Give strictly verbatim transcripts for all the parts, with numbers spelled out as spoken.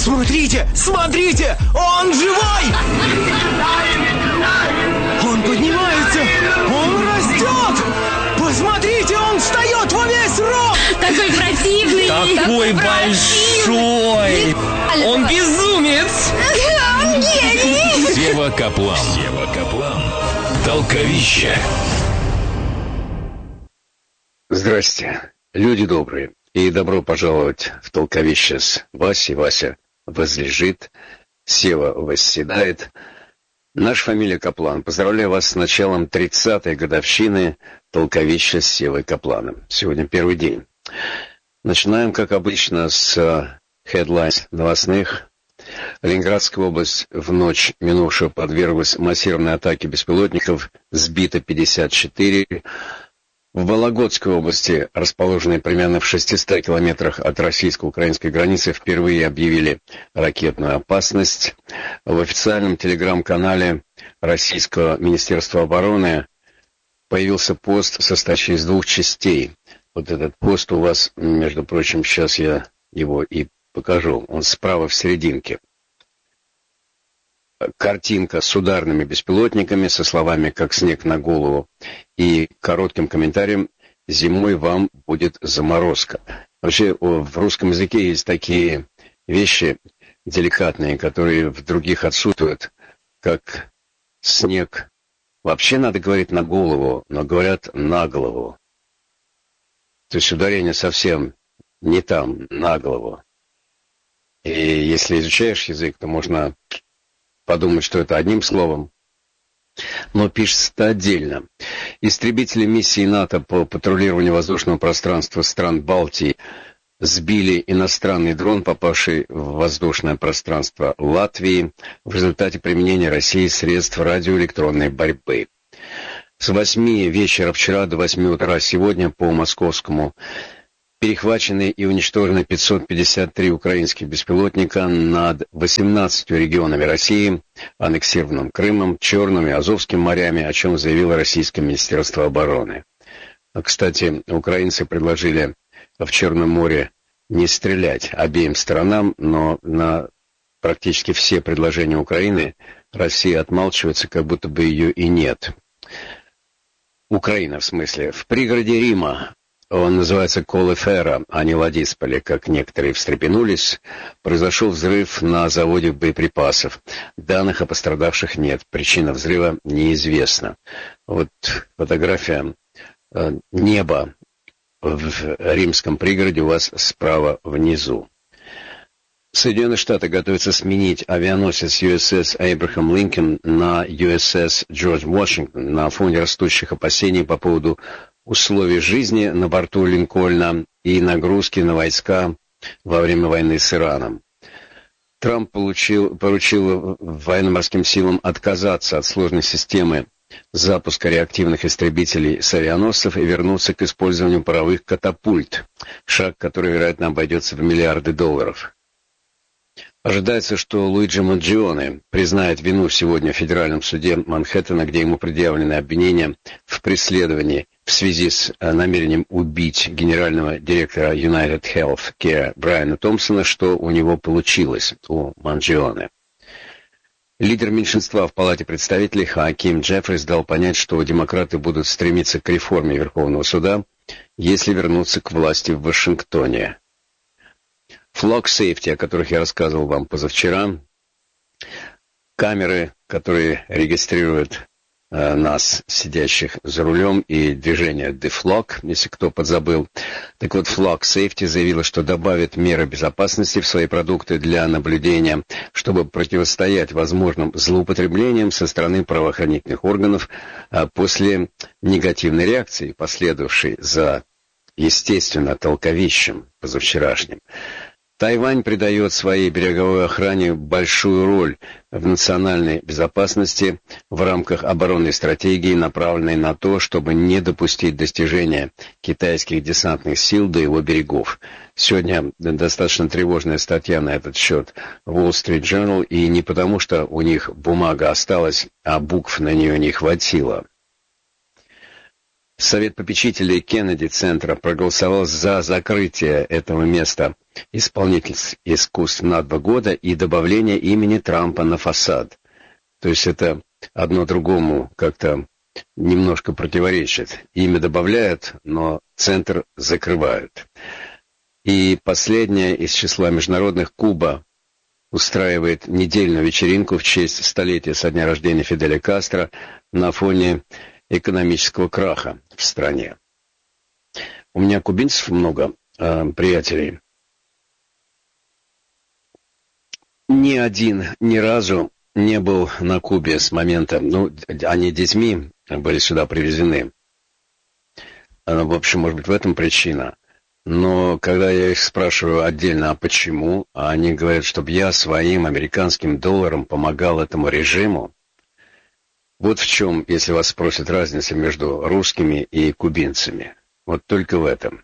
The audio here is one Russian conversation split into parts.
Смотрите, смотрите, он живой! Он поднимается, он растет! Посмотрите, он встает во весь рост! Такой противный! Такой большой! Он безумец! Он гений! Сева Каплан. Сева Каплан. Толковище. Здрасте, люди добрые, и добро пожаловать в Толковище с Васей. Вася возлежит, Сева восседает. Наша фамилия Каплан. Поздравляю вас с началом тридцатой годовщины Толковища с Севой Капланом. Сегодня первый день. Начинаем, как обычно, с headlines новостных. Ленинградская область в ночь минувшую подверглась массированной атаке беспилотников, сбито пятьдесят четыре. В Вологодской области, расположенной примерно в шестистах километрах от российско-украинской границы, впервые объявили ракетную опасность. В официальном телеграм-канале Российского Министерства обороны появился пост, состоящий из двух частей. Вот этот пост у вас, между прочим, сейчас я его и покажу. Он справа в серединке. Картинка с ударными беспилотниками, со словами «как снег на голову» и коротким комментарием «зимой вам будет заморозка». Вообще в русском языке есть такие вещи деликатные, которые в других отсутствуют, как снег. Вообще надо говорить на голову, но говорят на голову. То есть ударение совсем не там, на голову. И если изучаешь язык, то можно подумать, что это одним словом, но пишется отдельно. Истребители миссии НАТО по патрулированию воздушного пространства стран Балтии сбили иностранный дрон, попавший в воздушное пространство Латвии в результате применения Россией средств радиоэлектронной борьбы. С восьми вечера вчера до восьми утра сегодня по московскому перехвачены и уничтожены пятьсот пятьдесят три украинских беспилотника над восемнадцатью регионами России, аннексированным Крымом, Черным и Азовским морями, о чем заявило Российское Министерство обороны. Кстати, украинцы предложили в Черном море не стрелять обеим сторонам, но на практически все предложения Украины Россия отмалчивается, как будто бы ее и нет. Украина, в смысле. В пригороде Рима, он называется Колефера, а не Ладисполе, как некоторые встрепенулись, произошел взрыв на заводе боеприпасов. Данных о пострадавших нет, причина взрыва неизвестна. Вот фотография э, неба в римском пригороде у вас справа внизу. Соединенные Штаты готовятся сменить авианосец ю эс эс Абрахам Линкольн на ю эс эс Джордж Вашингтон на фоне растущих опасений по поводу условий жизни на борту Линкольна и нагрузки на войска во время войны с Ираном. Трамп получил, поручил военно-морским силам отказаться от сложной системы запуска реактивных истребителей с авианосцев и вернуться к использованию паровых катапульт, шаг, который, вероятно, обойдется в миллиарды долларов. Ожидается, что Луиджи Манджионе признает вину сегодня в федеральном суде Манхэттена, где ему предъявлены обвинения в преследовании в связи с намерением убить генерального директора United Health Care Брайана Томпсона, что у него получилось, у Манджионе. Лидер меньшинства в Палате представителей Хаким Джеффрис дал понять, что демократы будут стремиться к реформе Верховного суда, если вернутся к власти в Вашингтоне. Flock Safety, о которых я рассказывал вам позавчера, камеры, которые регистрируют э, нас, сидящих за рулем, и движение The Flock, если кто подзабыл. Так вот, Flock Safety заявила, что добавит меры безопасности в свои продукты для наблюдения, чтобы противостоять возможным злоупотреблениям со стороны правоохранительных органов э, после негативной реакции, последовавшей за, естественно, толковищем позавчерашним. Тайвань придает своей береговой охране большую роль в национальной безопасности в рамках оборонной стратегии, направленной на то, чтобы не допустить достижения китайских десантных сил до его берегов. Сегодня достаточно тревожная статья на этот счет в Wall Street Journal, и не потому, что у них бумага осталась, а букв на нее не хватило. Совет попечителей Кеннеди-центра проголосовал за закрытие этого места исполнитель искусств на два года и добавление имени Трампа на фасад. То есть это одно другому как-то немножко противоречит. Имя добавляют, но центр закрывают. И последнее из числа международных, Куба устраивает недельную вечеринку в честь столетия со дня рождения Фиделя Кастро на фоне экономического краха в стране. У меня кубинцев много, э, приятелей. Ни один ни разу не был на Кубе с момента, ну, они детьми были сюда привезены. В общем, может быть, в этом причина. Но когда я их спрашиваю отдельно, а почему, а они говорят, чтобы я своим американским долларом помогал этому режиму. Вот в чем, если вас спросят, разница между русскими и кубинцами. Вот только в этом.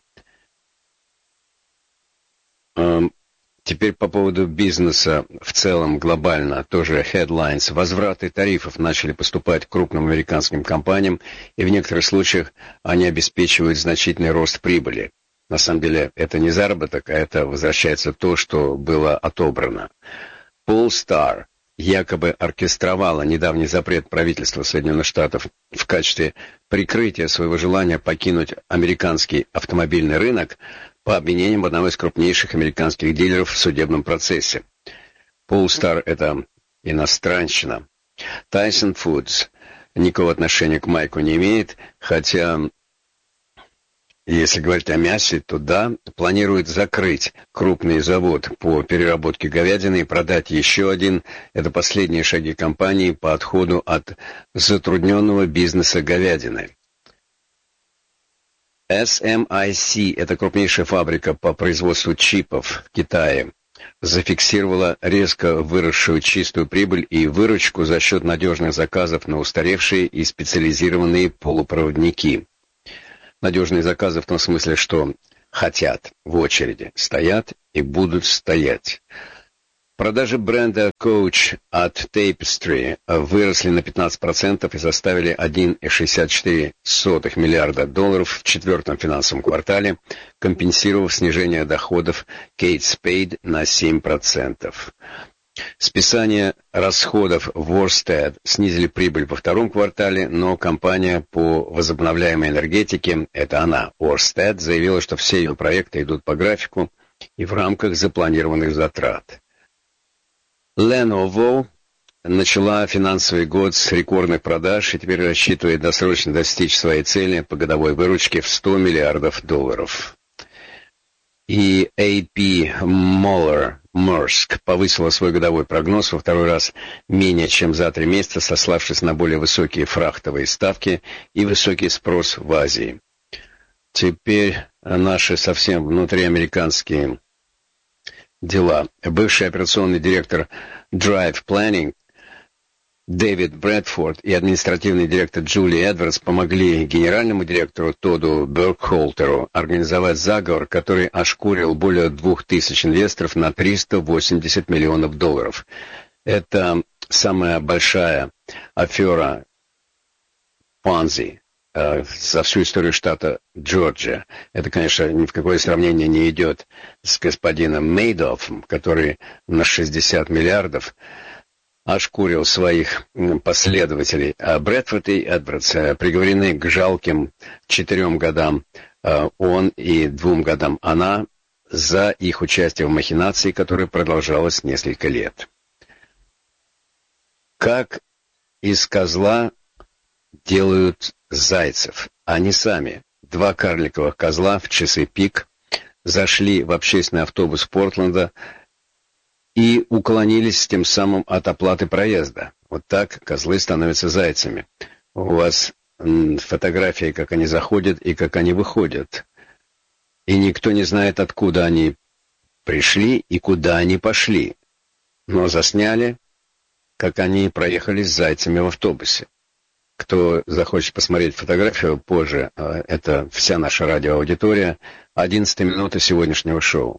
Теперь по поводу бизнеса в целом глобально, тоже headlines. Возвраты тарифов начали поступать к крупным американским компаниям, и в некоторых случаях они обеспечивают значительный рост прибыли. На самом деле это не заработок, а это возвращается то, что было отобрано. Polestar якобы оркестровала недавний запрет правительства Соединенных Штатов в качестве прикрытия своего желания покинуть американский автомобильный рынок по обвинениям одного из крупнейших американских дилеров в судебном процессе. Polestar — это иностранщина. Tyson Foods никакого отношения к Майку не имеет, хотя, если говорить о мясе, то да, планирует закрыть крупный завод по переработке говядины и продать еще один. Это последние шаги компании по отходу от затрудненного бизнеса говядины. эс эм ай си, это крупнейшая фабрика по производству чипов в Китае, зафиксировала резко выросшую чистую прибыль и выручку за счет надежных заказов на устаревшие и специализированные полупроводники. Надежные заказы в том смысле, что хотят в очереди, стоят и будут стоять. Продажи бренда Coach от Tapestry выросли на пятнадцать процентов и составили один целых шестьдесят четыре сотых миллиарда долларов в четвертом финансовом квартале, компенсировав снижение доходов Kate Spade на семь процентов. Списание расходов Worstead снизили прибыль во втором квартале, но компания по возобновляемой энергетике, это она, Worstead, заявила, что все ее проекты идут по графику и в рамках запланированных затрат. Lenovo начала финансовый год с рекордных продаж и теперь рассчитывает досрочно достичь своей цели по годовой выручке в сто миллиардов долларов. И эй пи Moller Maersk повысила свой годовой прогноз во второй раз менее чем за три месяца, сославшись на более высокие фрахтовые ставки и высокий спрос в Азии. Теперь наши совсем внутриамериканские дела. Бывший операционный директор Drive Planning Дэвид Брэдфорд и административный директор Джули Эдвардс помогли генеральному директору Тодду Беркхолтеру организовать заговор, который ошкурил более двух тысяч инвесторов на триста восемьдесят миллионов долларов. Это самая большая афера Понзи э, за всю историю штата Джорджия. Это, конечно, ни в какое сравнение не идет с господином Мейдоффом, который на шестьдесят миллиардов ошкурил своих последователей. А Брэдфорд и Эдвардс приговорены к жалким четырем годам он и двум годам она за их участие в махинации, которая продолжалась несколько лет. Как из козла делают зайцев? Они сами, два карликовых козла в часы пик, зашли в общественный автобус Портленда и уклонились тем самым от оплаты проезда. Вот так козлы становятся зайцами. У вас м, фотографии, как они заходят и как они выходят. И никто не знает, откуда они пришли и куда они пошли. Но засняли, как они проехали с зайцами в автобусе. Кто захочет посмотреть фотографию позже, это вся наша радиоаудитория, одиннадцатая минута сегодняшнего шоу.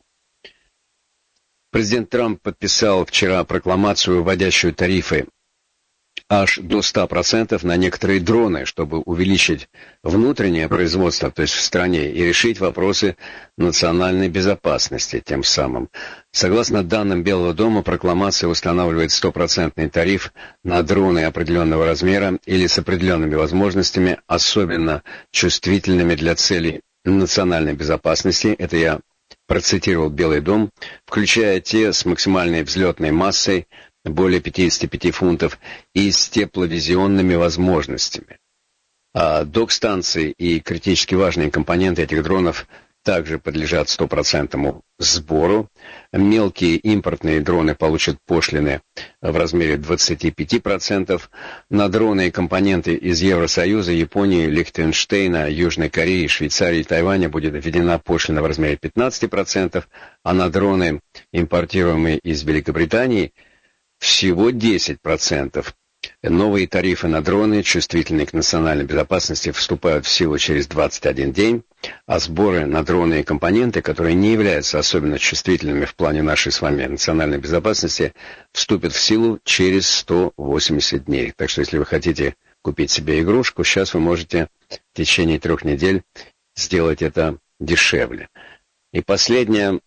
Президент Трамп подписал вчера прокламацию, вводящую тарифы аж до ста процентов на некоторые дроны, чтобы увеличить внутреннее производство, то есть в стране, и решить вопросы национальной безопасности тем самым. Согласно данным Белого дома, прокламация устанавливает стопроцентный тариф на дроны определенного размера или с определенными возможностями, особенно чувствительными для целей национальной безопасности. Это я процитировал Белый дом, включая те с максимальной взлетной массой более пятидесяти пяти фунтов и с тепловизионными возможностями. А док-станции и критически важные компоненты этих дронов также подлежат стопроцентному сбору. Мелкие импортные дроны получат пошлины в размере двадцати пяти процентов. На дроны и компоненты из Евросоюза, Японии, Лихтенштейна, Южной Кореи, Швейцарии и Тайваня будет введена пошлина в размере пятнадцати процентов, а на дроны, импортируемые из Великобритании, всего десять процентов. Новые тарифы на дроны, чувствительные к национальной безопасности, вступают в силу через двадцать один день, а сборы на дроны и компоненты, которые не являются особенно чувствительными в плане нашей с вами национальной безопасности, вступят в силу через сто восемьдесят дней. Так что, если вы хотите купить себе игрушку, сейчас вы можете в течение трех недель сделать это дешевле. И последнее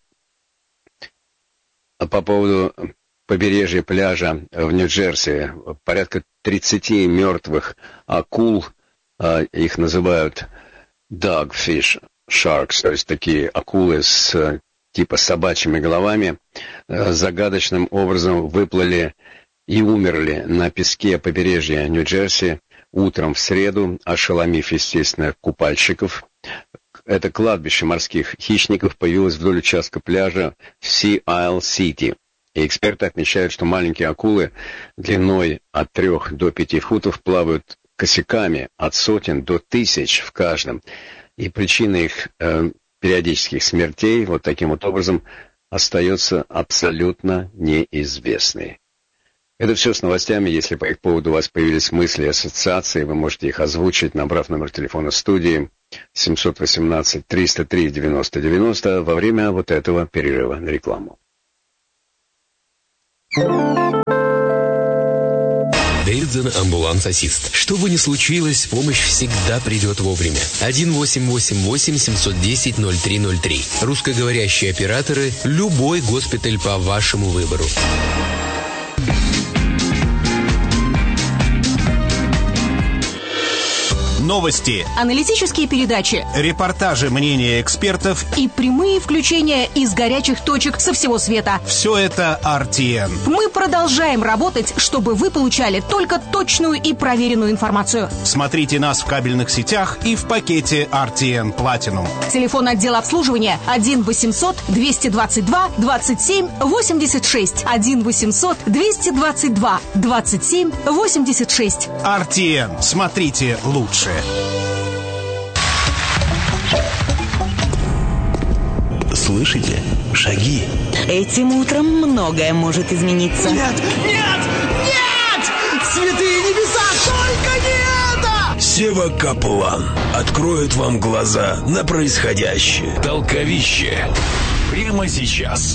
по поводу побережья пляжа в Нью-Джерси. Порядка тридцати мертвых акул, их называют dogfish sharks, то есть такие акулы с типа собачьими головами, загадочным образом выплыли и умерли на песке побережья Нью-Джерси утром в среду, ошеломив, естественно, купальщиков. Это кладбище морских хищников появилось вдоль участка пляжа в Си-Айл-Сити. И эксперты отмечают, что маленькие акулы длиной от трех до пяти футов плавают косяками от сотен до тысяч в каждом. И причина их э, периодических смертей вот таким вот образом остается абсолютно неизвестной. Это все с новостями. Если по их поводу у вас появились мысли и ассоциации, вы можете их озвучить, набрав номер телефона студии семь один восемь триста три девяносто девяносто во время вот этого перерыва на рекламу. Дэвидсон амбуланс-ассист. Что бы ни случилось, помощь всегда придет вовремя. один восемь восемь восемь семь один ноль ноль три ноль три. Русскоговорящие операторы. Любой госпиталь по вашему выбору. Новости, аналитические передачи, репортажи, мнения экспертов и прямые включения из горячих точек со всего света. Все это ар ти эн. Мы продолжаем работать, чтобы вы получали только точную и проверенную информацию. Смотрите нас в кабельных сетях и в пакете ар ти эн Platinum. Телефон отдела обслуживания один восемьсот двести двадцать два двадцать семь восемьдесят шесть. один восемьсот двести двадцать два двадцать семь восемьдесят шесть. ар ти эн. Смотрите лучше. Слышите? Шаги. Этим утром многое может измениться. Нет! Нет! Нет! Святые небеса! Только не это! Сева Каплан откроет вам глаза на происходящее. Толковище. Прямо сейчас.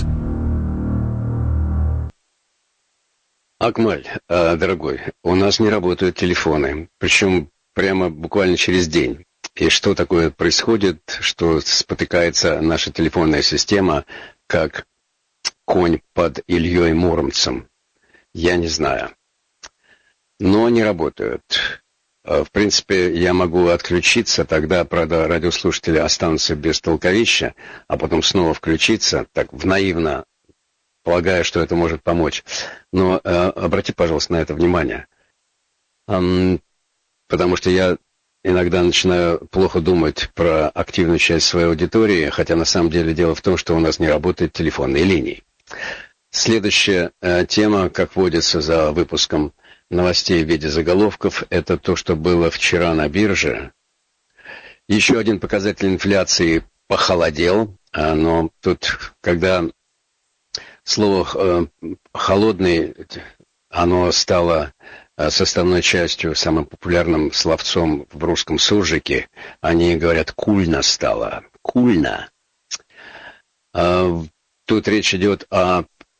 Акмаль, а, дорогой, у нас не работают телефоны. Причем прямо буквально через день. И что такое происходит, что спотыкается наша телефонная система, как конь под Ильей Муромцем? Я не знаю. Но не работают. В принципе, я могу отключиться, тогда, правда, радиослушатели останутся без толковища, а потом снова включиться, так наивно, полагая, что это может помочь. Но э, обрати, пожалуйста, на это внимание. Эм, потому что я иногда начинаю плохо думать про активную часть своей аудитории, хотя на самом деле дело в том, что у нас не работают телефонные линии. Следующая э, тема, как водится за выпуском новостей в виде заголовков, это то, что было вчера на бирже. Еще один показатель инфляции похолодел, но тут, когда слово э, «холодный», оно стало составной частью, самым популярным словцом в русском суржике, они говорят «кульно стало». Кульно. А, тут речь идет о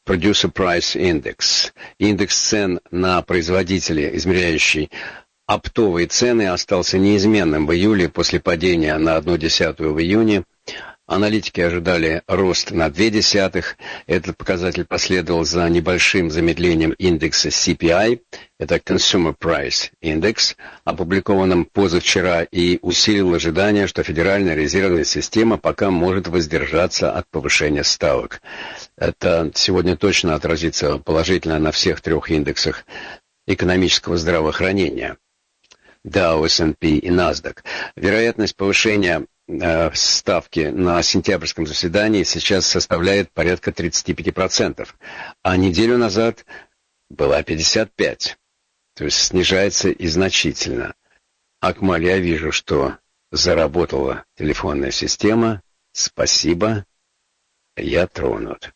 Producer Price Index. Индекс цен на производителей, измеряющий оптовые цены, остался неизменным в июле после падения на одну десятую в июне. Аналитики ожидали рост на две десятых. Этот показатель последовал за небольшим замедлением индекса си пи ай, это Consumer Price Index, опубликованным позавчера, и усилил ожидание, что Федеральная резервная система пока может воздержаться от повышения ставок. Это сегодня точно отразится положительно на всех трех индексах экономического здравоохранения. Dow, эс энд пи и NASDAQ. Вероятность повышения э, ставки на сентябрьском заседании сейчас составляет порядка тридцать пять процентов, а неделю назад была пятьдесят пять процентов. То есть снижается и значительно. Акмаль, я вижу, что заработала телефонная система. Спасибо. Я тронут.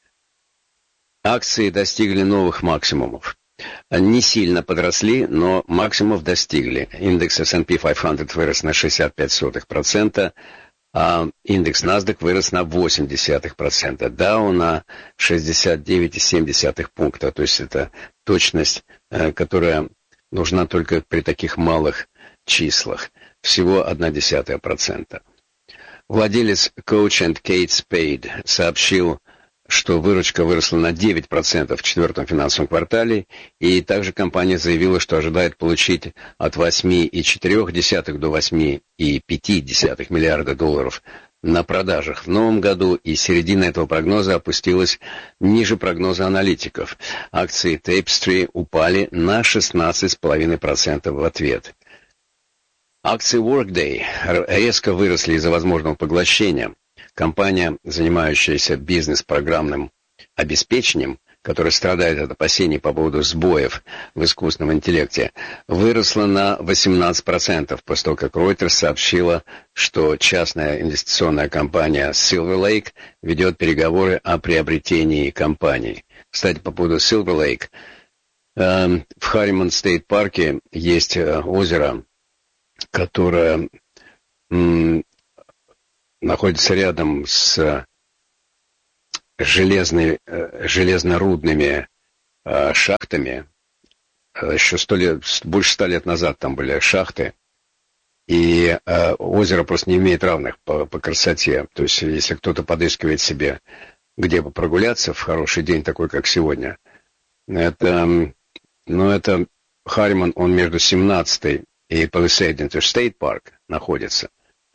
Акции достигли новых максимумов. Не сильно подросли, но максимумов достигли. Индекс эс энд пи пятьсот вырос на шестьдесят пять сотых процента, а индекс NASDAQ вырос на восемь десятых процента. Dow на шестьдесят девять целых семь десятых пункта. То есть это точность, которая нужна только при таких малых числах. Всего одна десятая процента. Владелец Coach энд Kate Spade сообщил, что выручка выросла на девять процентов в четвертом финансовом квартале, и также компания заявила, что ожидает получить от восемь целых четыре десятых до восемь целых пять десятых миллиарда долларов на продажах в новом году, и середина этого прогноза опустилась ниже прогноза аналитиков. Акции Tapestry упали на шестнадцать целых пять десятых процента в ответ. Акции Workday резко выросли из-за возможного поглощения. Компания, занимающаяся бизнес-программным обеспечением, которая страдает от опасений по поводу сбоев в искусственном интеллекте, выросла на восемнадцать процентов после того, как Reuters сообщила, что частная инвестиционная компания Silver Lake ведет переговоры о приобретении компании. Кстати, по поводу Silver Lake, э, в Харриман Стейт Парке есть э, озеро, которое м, находится рядом с железной, железнорудными э, шахтами. Еще сто лет, больше ста лет назад там были шахты. И э, озеро просто не имеет равных по, по красоте. То есть, если кто-то подыскивает себе, где бы прогуляться в хороший день, такой, как сегодня, это, ну, это Харриман, он между семнадцатой и Palisade Interstate Park находится.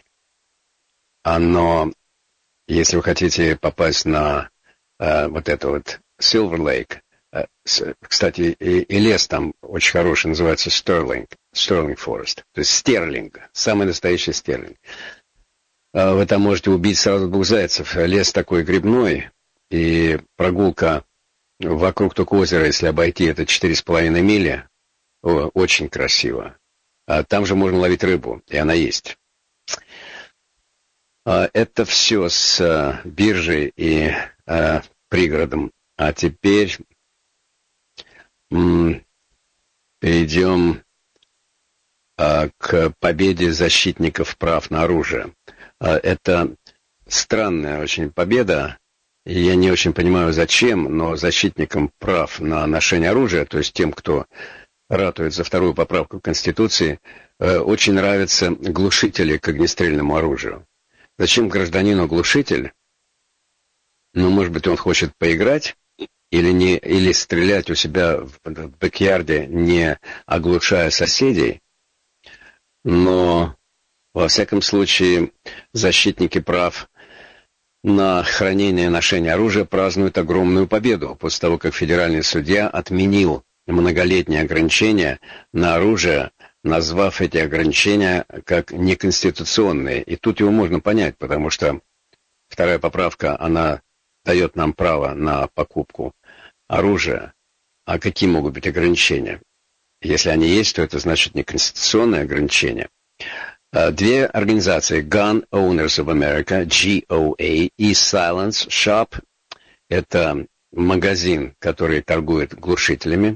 Но если вы хотите попасть на э, вот это вот Silver Lake, э, с, кстати, и, и лес там очень хороший, называется Sterling, Sterling Forest, то есть стерлинг, самый настоящий стерлинг. Э, вы там можете убить сразу двух зайцев. Лес такой грибной, и прогулка вокруг только озера, если обойти, это четыре с половиной мили, о, очень красиво. А там же можно ловить рыбу, и она есть. Это все с биржей и э, пригородом. А теперь м, перейдем э, к победе защитников прав на оружие. Э, это странная очень победа. И я не очень понимаю, зачем, но защитникам прав на ношение оружия, то есть тем, кто ратует за вторую поправку Конституции, э, очень нравятся глушители к огнестрельному оружию. Зачем гражданину глушитель? Ну, может быть, он хочет поиграть или, не, или стрелять у себя в, в бэк-ярде, не оглушая соседей. Но, во всяком случае, защитники прав на хранение и ношение оружия празднуют огромную победу после того, как федеральный судья отменил многолетние ограничения на оружие, назвав эти ограничения как неконституционные. И тут его можно понять, потому что вторая поправка, она дает нам право на покупку оружия. А какие могут быть ограничения? Если они есть, то это значит неконституционные ограничения. Две организации, Gun Owners of America, джи о эй, и Silence Shop, это магазин, который торгует глушителями.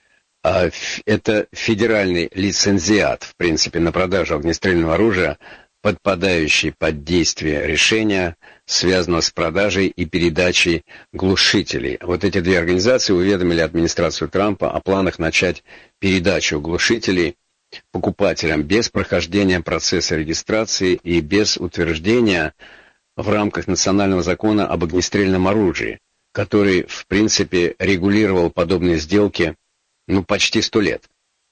Это федеральный лицензиат, в принципе, на продажу огнестрельного оружия, подпадающий под действие решения, связанного с продажей и передачей глушителей. Вот эти две организации уведомили администрацию Трампа о планах начать передачу глушителей покупателям без прохождения процесса регистрации и без утверждения в рамках национального закона об огнестрельном оружии, который, в принципе, регулировал подобные сделки ну, почти сто лет.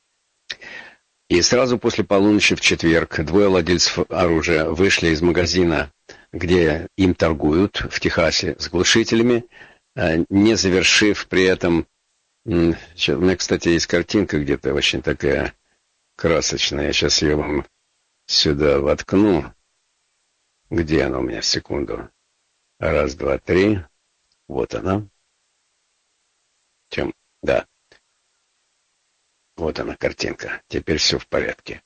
И сразу после полуночи в четверг двое владельцев оружия вышли из магазина, где им торгуют, в Техасе, с глушителями, не завершив при этом... У меня, кстати, есть картинка где-то очень такая красочная. Я сейчас ее вам сюда воткну. Где она у меня? Секунду. Раз, два, три. Вот она. Чем? Да. Вот она, картинка. Теперь все в порядке.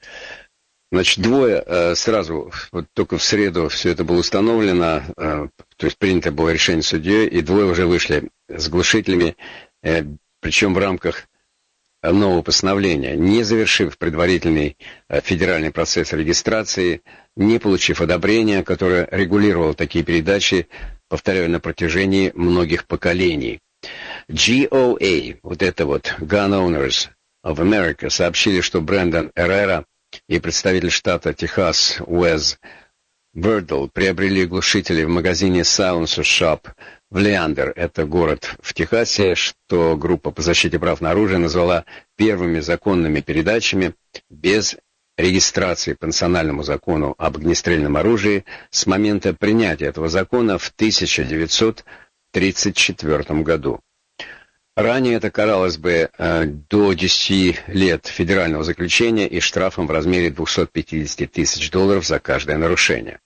Значит, двое э, сразу, вот только в среду все это было установлено, э, то есть принято было решение судьей, и двое уже вышли с глушителями, э, причем в рамках нового постановления, не завершив предварительный э, федеральный процесс регистрации, не получив одобрения, которое регулировало такие передачи, повторяю, на протяжении многих поколений. джи о эй, вот это вот, Gun Owners of America, сообщили, что Брэндон Эррера и представитель штата Техас Уэз Бердл приобрели глушители в магазине Silencer Shop в Леандер, это город в Техасе, что группа по защите прав на оружие назвала первыми законными передачами без регистрации по национальному закону об огнестрельном оружии с момента принятия этого закона в тысяча девятьсот тридцать четвёртом году. Ранее это каралось бы э, до десяти лет федерального заключения и штрафом в размере двухсот пятидесяти тысяч долларов за каждое нарушение.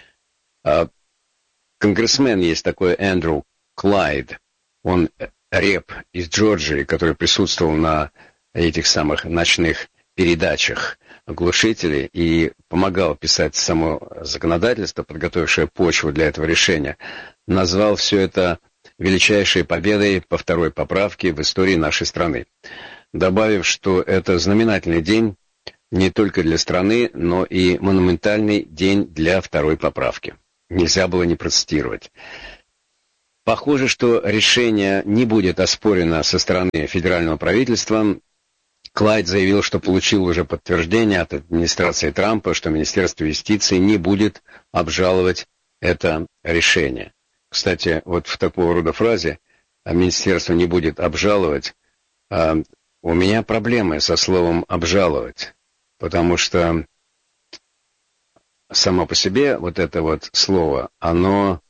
Э, конгрессмен есть такой Эндрю Клайд, он реп из Джорджии, который присутствовал на этих самых ночных передачах глушителей и помогал писать само законодательство, подготовившее почву для этого решения, назвал все это величайшей победой по второй поправке в истории нашей страны, добавив, что это знаменательный день не только для страны, но и монументальный день для второй поправки. Нельзя было не процитировать. Похоже, что решение не будет оспорено со стороны федерального правительства. Клайд заявил, что получил уже подтверждение от администрации Трампа, что Министерство юстиции не будет обжаловать это решение. Кстати, вот в такого рода фразе «министерство не будет обжаловать», э, у меня проблемы со словом «обжаловать», потому что само по себе вот это вот слово, оно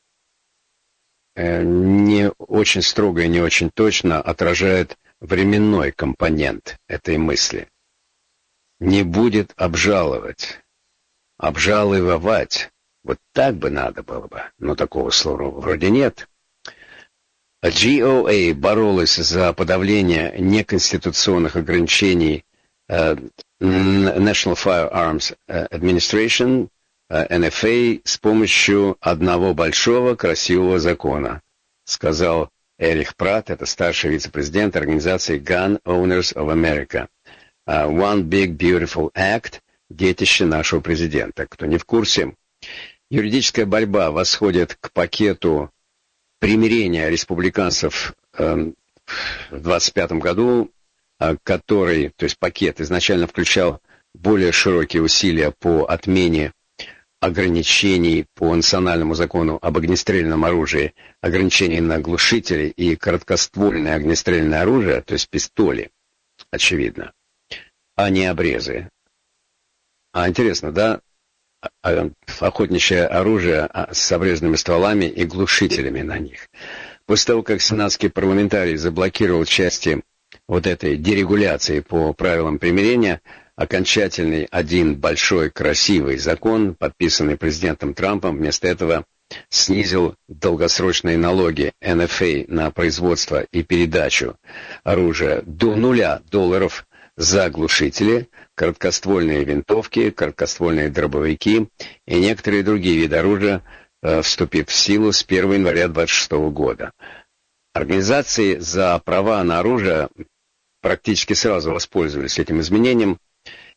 э, не очень строго и не очень точно отражает временной компонент этой мысли. Не будет обжаловать, обжаловать. Вот так бы надо было бы, но такого слова вроде нет. джи о эй боролась за подавление неконституционных ограничений uh, National Firearms Administration, uh, эн эф эй, с помощью одного большого красивого закона, сказал Эрих Пратт, это старший вице-президент организации Gun Owners of America. Uh, One Big Beautiful Act, детище нашего президента. Кто не в курсе, юридическая борьба восходит к пакету примирения республиканцев э, в двадцать пятом году, э, который, то есть пакет, изначально включал более широкие усилия по отмене ограничений по национальному закону об огнестрельном оружии, ограничений на глушители и короткоствольное огнестрельное оружие, то есть пистоли, очевидно, а не обрезы. А интересно, да? Охотничье оружие с обрезанными стволами и глушителями на них. После того, как сенатский парламентарий заблокировал части вот этой дерегуляции по правилам примирения, окончательный один большой красивый закон, подписанный президентом Трампом, вместо этого снизил долгосрочные налоги эн эф эй на производство и передачу оружия до нуля долларов за глушители, короткоствольные винтовки, короткоствольные дробовики и некоторые другие виды оружия, э, вступив в силу с первого января двадцать шестого года. Организации за права на оружие практически сразу воспользовались этим изменением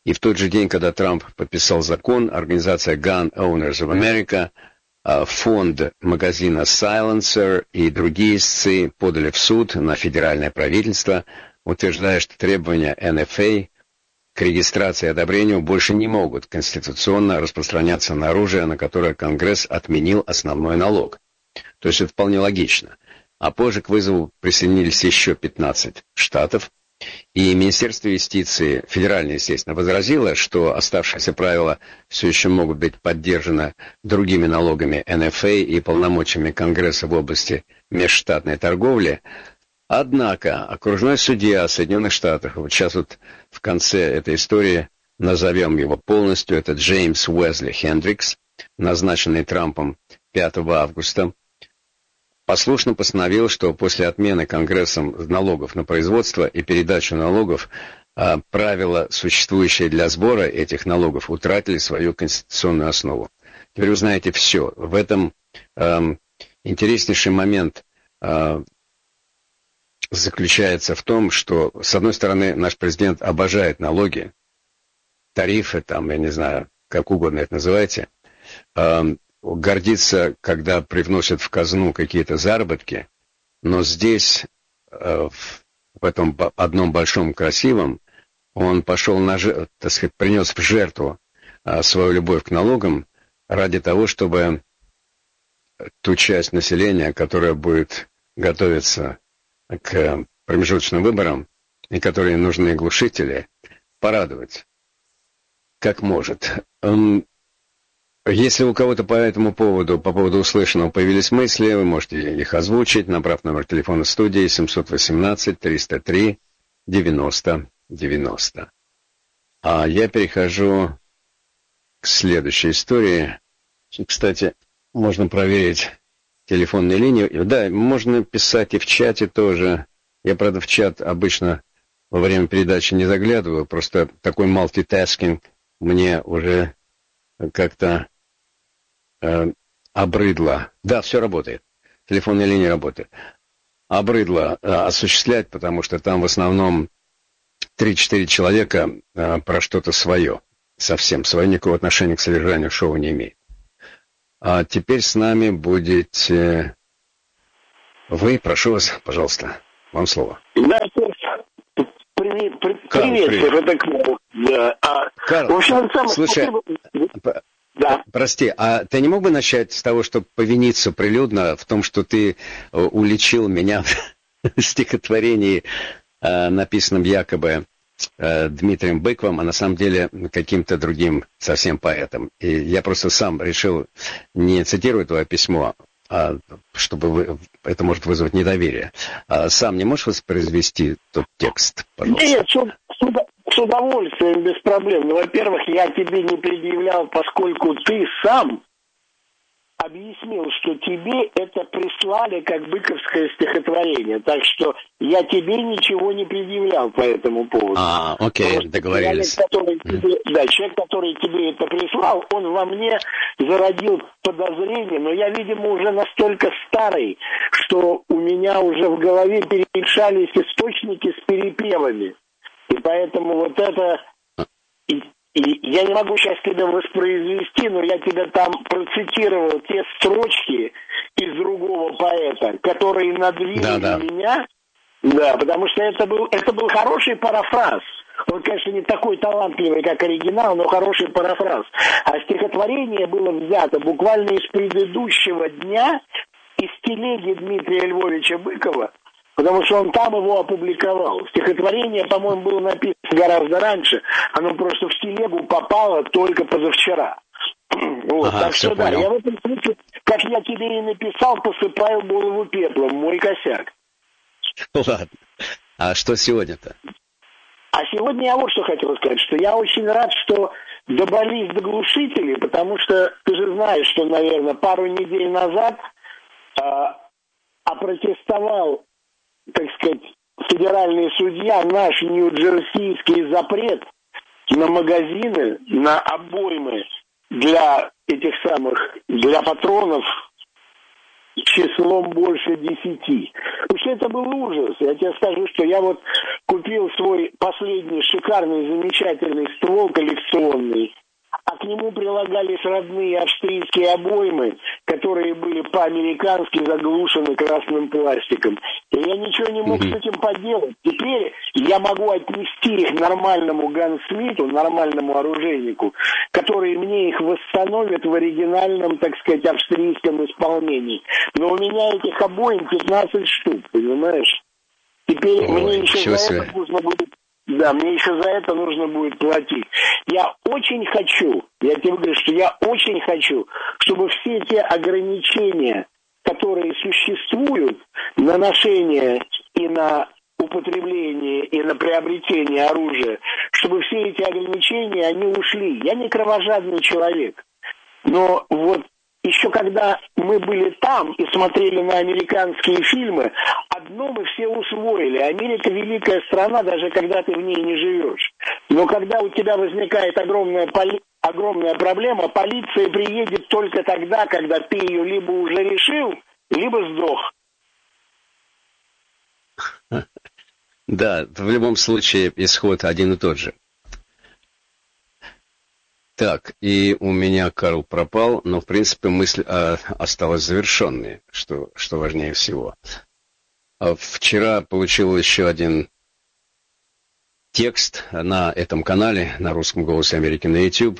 И в тот же день, когда Трамп подписал закон, организация Gun Owners of America, фонд магазина Silencer и другие истцы подали в суд на федеральное правительство, утверждая, что требования эн эф эй к регистрации и одобрению больше не могут конституционно распространяться на оружие, на которое Конгресс отменил основной налог. То есть это вполне логично. А позже к вызову присоединились еще пятнадцать штатов, и Министерство юстиции, федеральное, естественно, возразило, что оставшиеся правила все еще могут быть поддержаны другими налогами эн эф эй и полномочиями Конгресса в области межштатной торговли. Однако окружной судья Соединенных Штатов, вот сейчас вот в конце этой истории назовем его полностью, это Джеймс Уэсли Хендрикс, назначенный Трампом пятого августа, послушно постановил, что после отмены Конгрессом налогов на производство и передачу налогов правила, существующие для сбора этих налогов, утратили свою конституционную основу. Теперь вы знаете все. В этом э, интереснейший момент э, заключается в том, что, с одной стороны, наш президент обожает налоги, тарифы, там, я не знаю, как угодно это называйте, э, гордится, когда привносят в казну какие-то заработки, но здесь, э, в этом одном большом красивом, он пошел, на, так сказать, принес в жертву э, свою любовь к налогам ради того, чтобы ту часть населения, которая будет готовиться к промежуточным выборам и которые нужны глушители, порадовать как может. Если у кого-то по этому поводу, по поводу услышанного появились мысли, вы можете их озвучить. Направь номер телефона студии семь один восемь триста три девяносто девяносто. А я перехожу к следующей истории. Кстати, можно проверить телефонную линию. Да, можно писать и в чате тоже. Я, правда, в чат обычно во время передачи не заглядываю. Просто такой мультитаскинг мне уже как-то э, обрыдло. Да, все работает. Телефонная линия работает. Обрыдло э, осуществлять, потому что там в основном три-четыре человека э, про что-то свое. Совсем свое, никакого отношения к содержанию шоу не имеет. А теперь с нами будете вы. Прошу вас, пожалуйста, вам слово. Да, привет, Карл, привет, привет. это Карл. Да. А, Карл, в общем, сам... слушай, да. прости, а ты не мог бы начать с того, чтобы повиниться прилюдно в том, что ты уличил меня в стихотворении, написанном якобы Дмитрием Быковым, а на самом деле каким-то другим совсем поэтом. И я просто сам решил не цитировать твое письмо, а, чтобы вы, это может вызвать недоверие. А сам не можешь воспроизвести тот текст, пожалуйста? Нет, с, с удовольствием, без проблем. Ну, во-первых, я тебе не предъявлял, поскольку ты сам объяснил, что тебе это прислали как быковское стихотворение. Так что я тебе ничего не предъявлял по этому поводу. А, окей, Потому договорились. Человек, который тебе, да, человек, который тебе это прислал, он во мне зародил подозрение, но я, видимо, уже настолько старый, что у меня уже в голове перемешались источники с перепевами. И поэтому вот это... И я не могу сейчас тебя воспроизвести, но я тебе там процитировал те строчки из другого поэта, которые надвинули да, да. меня. Да, потому что это был, это был хороший парафраз. Он, конечно, не такой талантливый, как оригинал, но хороший парафраз. А стихотворение было взято буквально из предыдущего дня, из телеги Дмитрия Львовича Быкова, потому что он там его опубликовал. Стихотворение, по-моему, было написано гораздо раньше. Оно просто в телегу попало только позавчера. Вот. Ага, так что да, я в этом смысле, как я тебе и написал, посыпаю голову пеплом. Мой косяк. Ладно. А что сегодня-то? А сегодня я вот что хотел сказать, что я очень рад, что добрались до глушителей, потому что ты же знаешь, что, наверное, пару недель назад а, опротестовал, так сказать, федеральный судья наш нью-джерсийский запрет на магазины, на обоймы для этих самых, для патронов числом больше десяти. Потому что это был ужас. Я тебе скажу, что я вот купил свой последний шикарный, замечательный ствол коллекционный, а к нему прилагались родные австрийские обоймы, которые были по-американски заглушены красным пластиком. И я ничего не мог mm-hmm. с этим поделать. Теперь я могу отнести их нормальному гансмиту, нормальному оружейнику, который мне их восстановит в оригинальном, так сказать, австрийском исполнении. Но у меня этих обоим пятнадцать штук, понимаешь? Теперь Ой, мне еще за это нужно будет... Да, мне еще за это нужно будет платить. Я очень хочу, я тебе говорю, что я очень хочу, чтобы все те ограничения, которые существуют на ношение и на употребление и на приобретение оружия, чтобы все эти ограничения, они ушли. Я не кровожадный человек, но вот еще когда мы были там и смотрели на американские фильмы, одно мы все усвоили. Америка великая страна, даже когда ты в ней не живешь. Но когда у тебя возникает огромная, поли... огромная проблема, полиция приедет только тогда, когда ты ее либо уже решил, либо сдох. Да, в любом случае исход один и тот же. Так, и у меня Карл пропал, но, в принципе, мысль а, осталась завершенной, что, что важнее всего. А вчера получил еще один текст на этом канале, на Русском голосе Америки на YouTube,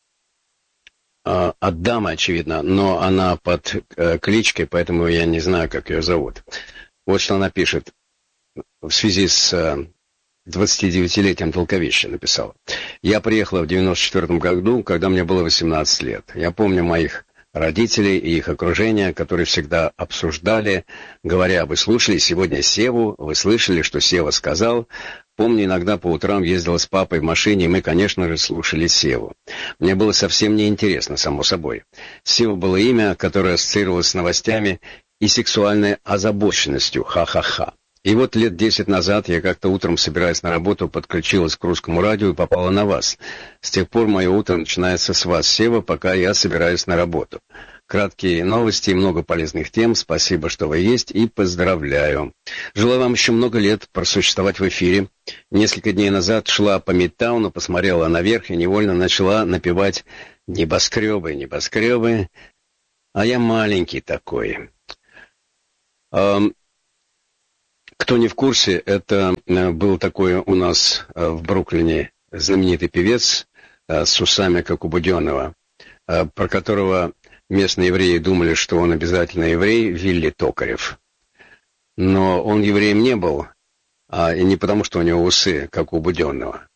а, от дамы, очевидно, но она под а, кличкой, поэтому я не знаю, как ее зовут. Вот что она пишет в связи с... А, двадцатидевятилетием Толковище написал. Я приехала в девяносто четвёртом году, когда мне было восемнадцать лет. Я помню моих родителей и их окружение, которые всегда обсуждали, говоря: вы слушали сегодня Севу, вы слышали, что Сева сказал. Помню, иногда по утрам ездила с папой в машине, и мы, конечно же, слушали Севу. Мне было совсем неинтересно, само собой. Сева было имя, которое ассоциировалось с новостями и сексуальной озабоченностью. Ха-ха-ха. И вот лет десять назад я как-то утром, собираясь на работу, подключилась к русскому радио и попала на вас. С тех пор мое утро начинается с вас, Сева, пока я собираюсь на работу. Краткие новости и много полезных тем. Спасибо, что вы есть, и поздравляю. Желаю вам еще много лет просуществовать в эфире. Несколько дней назад шла по Мидтауну, посмотрела наверх и невольно начала напевать «Небоскребы, небоскребы». А я маленький такой. Эм... Кто не в курсе, это был такой у нас в Бруклине знаменитый певец с усами, как у Буденова, про которого местные евреи думали, что он обязательно еврей, Вилли Токарев. Но он евреем не был, и не потому, что у него усы, как у Буденова.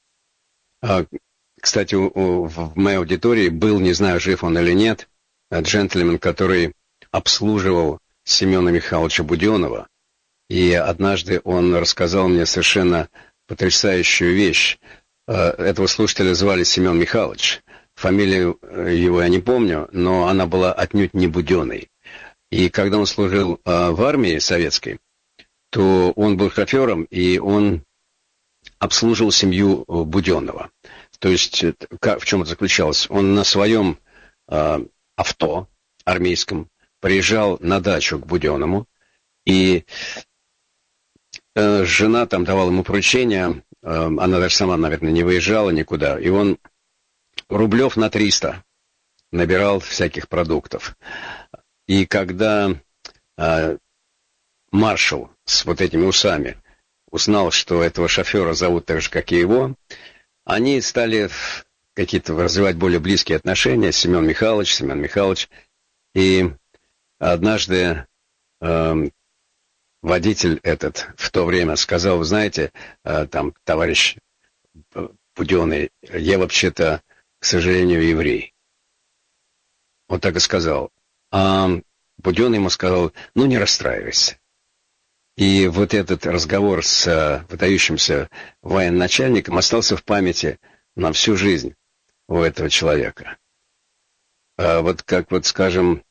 Кстати, в моей аудитории был, не знаю, жив он или нет, джентльмен, который обслуживал Семена Михайловича Буденова. И однажды он рассказал мне совершенно потрясающую вещь. Этого слушателя звали Семен Михайлович. Фамилию его я не помню, но она была отнюдь не Буденной. И когда он служил в армии советской, то он был шофером, и он обслуживал семью Буденова. То есть, как, в чем это заключалось? Он на своем авто армейском приезжал на дачу к Буденному, и жена там давала ему поручения, она даже сама, наверное, не выезжала никуда, и он рублев на триста набирал всяких продуктов. И когда э, маршал с вот этими усами узнал, что этого шофера зовут так же, как и его, они стали какие-то развивать более близкие отношения. Семен Михайлович, Семен Михайлович. И однажды э, водитель этот в то время сказал: вы знаете, э, там, товарищ Буденный, я вообще-то, к сожалению, еврей. Вот так и сказал. А Буденный ему сказал: ну, не расстраивайся. И вот этот разговор с uh, выдающимся военачальником остался в памяти на всю жизнь у этого человека. А вот как, вот скажем,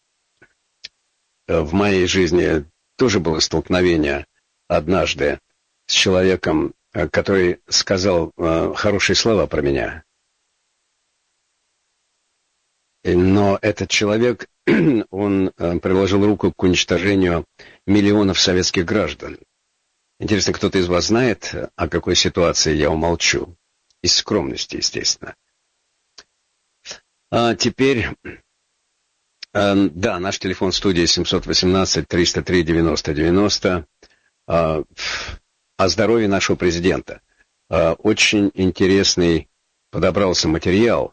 в моей жизни тоже было столкновение однажды с человеком, который сказал uh, хорошие слова про меня. Но этот человек, он приложил руку к уничтожению миллионов советских граждан. Интересно, кто-то из вас знает, о какой ситуации я умолчу? Из скромности, естественно. А теперь, да, наш телефон в студии семьсот восемнадцать триста три девяносто девяносто. О здоровье нашего президента. Очень интересный подобрался материал,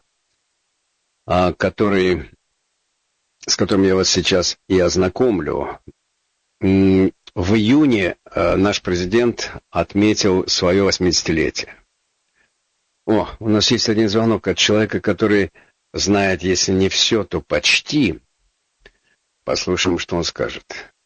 который, с которым я вас сейчас и ознакомлю. В июне наш президент отметил свое восьмидесятилетие. О, у нас есть один звонок от человека, который знает, если не все, то почти. Послушаем, что он скажет.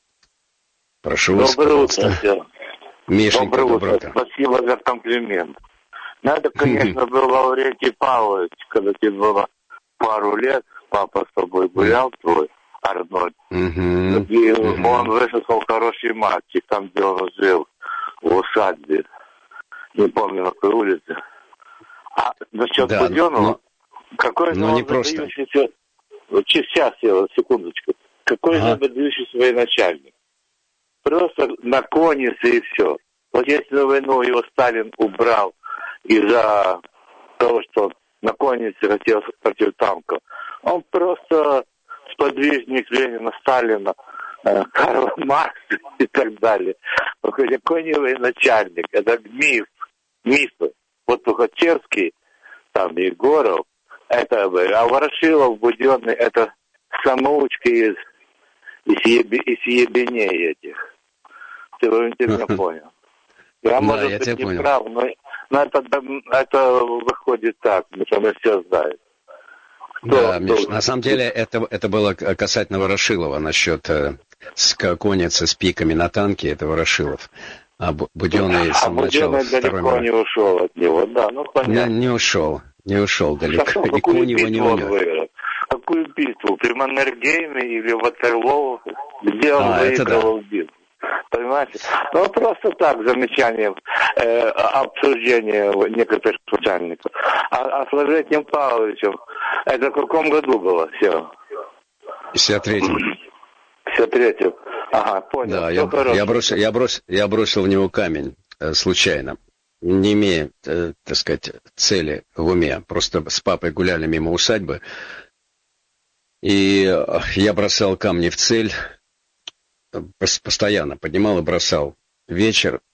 Прошу вас, пожалуйста. Мишенька, доброе доброе утро. Спасибо за комплимент. Надо, конечно, был Лаврентий Павлович, когда тебе было пару лет, папа с тобой гулял, твой Арнольд. Mm-hmm. И mm-hmm. он высосал хороший мальчик, там, где он жил, в усадьбе. Не помню, на какой улице. А насчет да, Буденова, но, какой но же не он просто. выдающийся... Сейчас, секундочку. Какой ага. же выдающийся военачальник? Просто на коннице и все. Вот если на войну его Сталин убрал из-за того, что он на коннице хотел против танков, он просто сподвижник Ленина, Сталина, э, Карла Маркса и так далее. Он какой не военачальник, это миф, мифы. Вот Тухачевский, там Егоров, это, а Ворошилов, Буденный, это самоучки из, из, еби, из ебеней этих. Ты меня понял. Я, да, может я быть, не понял. Прав, но, но это, это выходит так, потому что все знают. Кто, да, кто... Миш, на самом деле это, это было касательно Ворошилова, насчет э, конницы с пиками на танке, это Ворошилов. А Буденный с самого начала второй далеко не ушел от него, да, ну понятно. Не, не ушел, не ушел далеко, и конь его не унес. Какую битву? При Маннергейме или Ватерлоу? Где он а, выигрывал да. битву? Понимаете? Ну, просто так, замечание, э, обсуждение некоторых начальников. А, а с Лаврентием Павловичем, это в каком году было все? В пятьдесят третьем. В пятьдесят третьем. Ага, понял. Да, я, я, бросил, я, бросил, я бросил в него камень э, случайно, не имея, э, так сказать, цели в уме. Просто с папой гуляли мимо усадьбы, и э, я бросал камни в цель, постоянно поднимал и бросал. Вечер,